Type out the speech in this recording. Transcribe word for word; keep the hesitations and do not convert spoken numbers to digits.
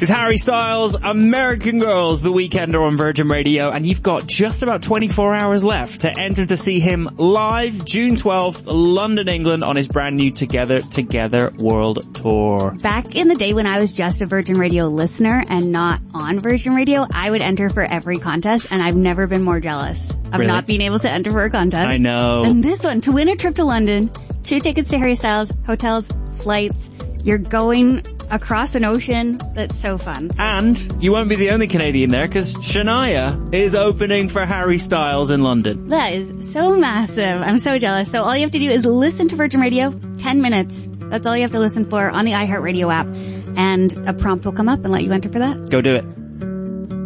It's Harry Styles, American Girls, The Weekender on Virgin Radio, and you've got just about twenty-four hours left to enter to see him live June twelfth, London, England, on his brand new Together Together World Tour. Back in the day when I was just a Virgin Radio listener and not on Virgin Radio, I would enter for every contest, and I've never been more jealous of Really? not being able to enter for a contest. I know. And this one, to win a trip to London, two tickets to Harry Styles, hotels, flights, you're going across an ocean. That's so fun. And you won't be the only Canadian there, because Shania is opening for Harry Styles in London. That is so massive. I'm so jealous. So all you have to do is listen to Virgin Radio, ten minutes. That's all you have to listen for on the iHeartRadio app. And a prompt will come up and let you enter for that. Go do it.